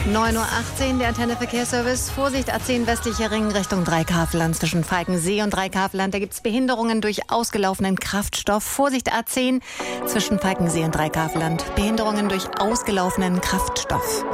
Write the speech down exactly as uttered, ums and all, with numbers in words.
neun Uhr achtzehn, der Antenne Verkehrsservice. Vorsicht, A zehn westlicher Ring Richtung Dreikaveland. Zwischen Falkensee und Dreikaveland, da gibt es Behinderungen durch ausgelaufenen Kraftstoff. Vorsicht, A zehn zwischen Falkensee und Dreikaveland. Behinderungen durch ausgelaufenen Kraftstoff.